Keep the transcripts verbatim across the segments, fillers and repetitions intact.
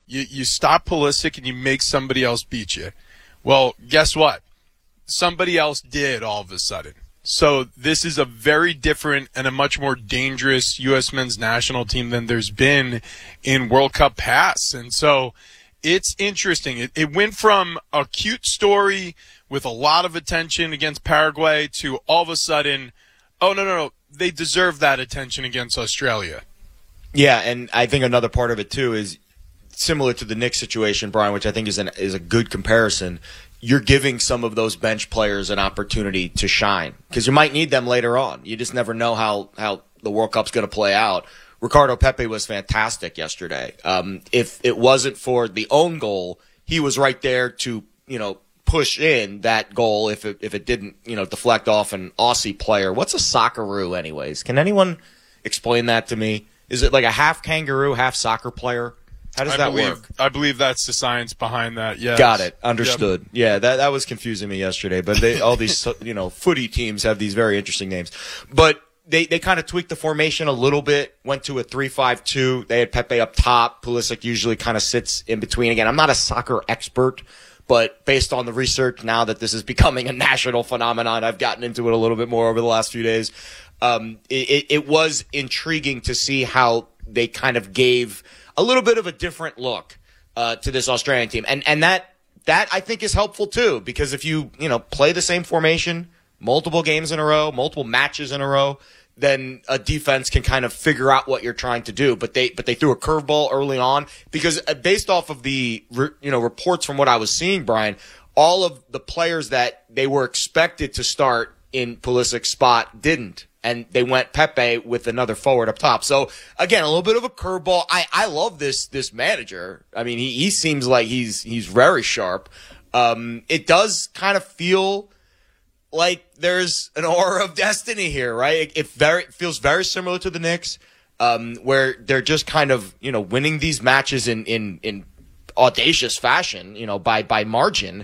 You, you stop Pulisic and you make somebody else beat you. Well, guess what? Somebody else did all of a sudden. So this is a very different and a much more dangerous U S men's national team than there's been in World Cup past. And so it's interesting. It, it went from a cute story with a lot of attention against Paraguay to all of a sudden, oh, no, no, no, they deserve that attention against Australia. Yeah, and I think another part of it, too, is similar to the Knicks situation, Brian, which I think is an, is a good comparison. You're giving some of those bench players an opportunity to shine because you might need them later on. You just never know how, how the World Cup's going to play out. Ricardo Pepi was fantastic yesterday. Um, if it wasn't for the own goal, he was right there to, you know, push in that goal if it, if it didn't, you know, deflect off an Aussie player. What's a Socceroo anyways? Can anyone explain that to me? Is it like a half kangaroo, half soccer player? How does I that believe, work? I believe that's the science behind that. Yes. Got it. Understood. Yep. Yeah, that that was confusing me yesterday. But they, all these, you know, footy teams have these very interesting names. But they, they kind of tweaked the formation a little bit, went to a three five two. They had Pepe up top. Pulisic usually kind of sits in between. Again, I'm not a soccer expert, but based on the research now that this is becoming a national phenomenon, I've gotten into it a little bit more over the last few days. Um, it, it was intriguing to see how they kind of gave a little bit of a different look uh, to this Australian team. And and that that I think is helpful too, because if you, you know, play the same formation multiple games in a row, multiple matches in a row, then a defense can kind of figure out what you're trying to do. But they but they threw a curveball early on because based off of the, you know, reports from what I was seeing, Brian, all of the players that they were expected to start in Pulisic's spot didn't. And they went Pepe with another forward up top. So, again, a little bit of a curveball. I, I love this this manager. I mean, he, he seems like he's he's very sharp. Um, it does kind of feel like there's an aura of destiny here, right? It, it very it feels very similar to the Knicks, um, where they're just kind of, you know, winning these matches in, in, in audacious fashion, you know, by by margin,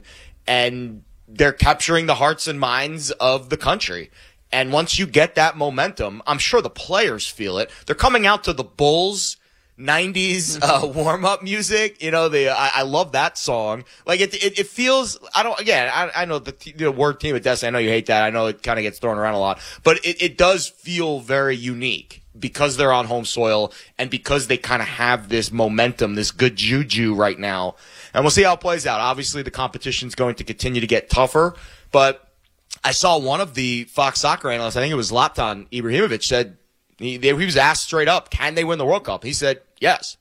and they're capturing the hearts and minds of the country. And once you get that momentum, I'm sure the players feel it. They're coming out to the Bulls nineties uh, warm-up music. You know, the I, I love that song. Like it, it, it feels. I don't. Again, I, I know the, the word "team of destiny." I know you hate that. I know it kind of gets thrown around a lot, but it, it does feel very unique because they're on home soil and because they kind of have this momentum, this good juju right now. And we'll see how it plays out. Obviously, the competition's going to continue to get tougher, but I saw one of the Fox Soccer analysts, I think it was Zlatan Ibrahimovic, said he, he was asked straight up, can they win the World Cup? He said yes.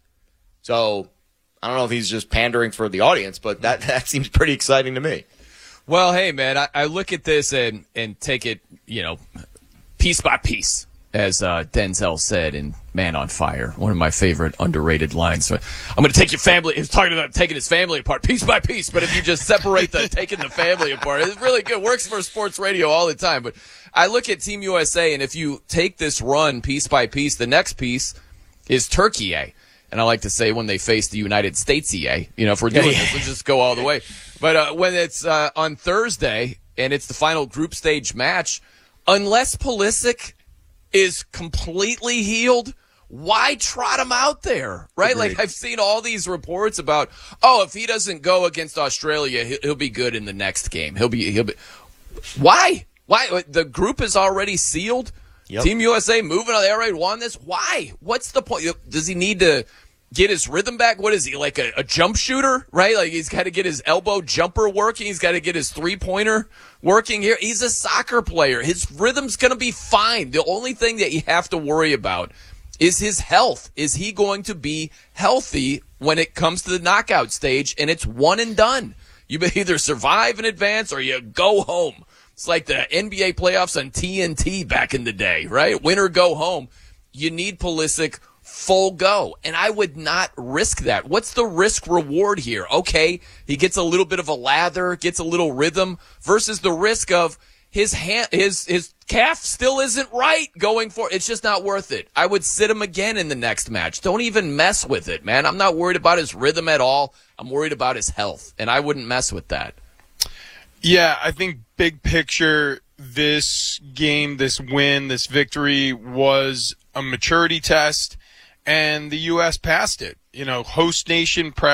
So I don't know if he's just pandering for the audience, but that, that seems pretty exciting to me. Well, hey, man, I, I look at this and, and take it, you know, piece by piece, as uh, Denzel said in Man on Fire, one of my favorite underrated lines. So I'm going to take your family. He was talking about taking his family apart piece by piece, but if you just separate the taking the family apart, it's really good. Works for sports radio all the time. But I look at Team U S A, and if you take this run piece by piece, the next piece is Turkey A. And I like to say when they face the United States E A, you know, if we're doing this, we'll just go all the way. But uh, when it's uh, on Thursday and it's the final group stage match, unless Pulisic is completely healed, why trot him out there, right? Agreed. Like I've seen all these reports about, oh, if he doesn't go against Australia, he'll, he'll be good in the next game. He'll be, he'll be. Why? Why? The group is already sealed. Yep. Team U S A moving on. They already won this. Why? What's the point? Does he need to get his rhythm back? What is he, like a, a jump shooter, right? Like he's got to get his elbow jumper working. He's got to get his three-pointer working here. He's a soccer player. His rhythm's going to be fine. The only thing that you have to worry about is his health. Is he going to be healthy when it comes to the knockout stage? And it's one and done. You either survive and advance or you go home. It's like the N B A playoffs on T N T back in the day, right? Win or go home. You need Pulisic full go. And I would not risk that. What's the risk reward here? Okay, he gets a little bit of a lather, gets a little rhythm versus the risk of his hand, his, his calf still isn't right going for it. It's just not worth it. I would sit him again in the next match. Don't even mess with it, man. I'm not worried about his rhythm at all. I'm worried about his health, and I wouldn't mess with that. Yeah, I think big picture, this game, this win, this victory was a maturity test, and the U S passed it. You know, host nation pressure.